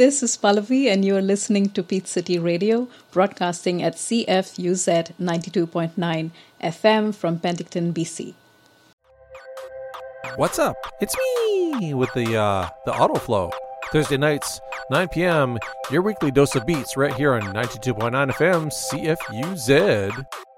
This is Pallavi, and you're listening to Peach City Radio, broadcasting at CFUZ 92.9 FM from Penticton, BC. What's up? It's me with the autoflow. Thursday nights, 9 p.m., your weekly dose of beats right here on 92.9 FM, CFUZ.